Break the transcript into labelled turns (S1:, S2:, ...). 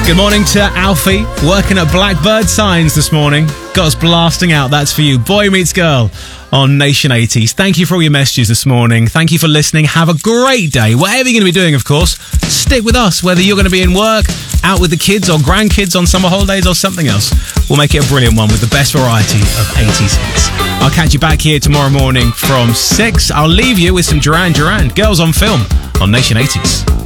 S1: Good morning to Alfie, working at Blackbird Signs this morning. Got us blasting out, that's for you. Boy Meets Girl on Nation 80s. Thank you for all your messages this morning. Thank you for listening. Have a great day. Whatever you're going to be doing, of course, stick with us, whether you're going to be in work, out with the kids or grandkids on summer holidays or something else. We'll make it a brilliant one with the best variety of 80s hits. I'll catch you back here tomorrow morning from 6. I'll leave you with some Duran Duran, Girls on Film on Nation 80s.